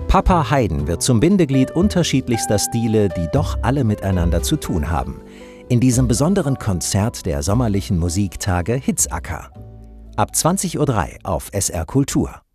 Papa Haydn wird zum Bindeglied unterschiedlichster Stile, die doch alle miteinander zu tun haben. In diesem besonderen Konzert der sommerlichen Musiktage Hitzacker. Ab 20:03 Uhr auf SR Kultur.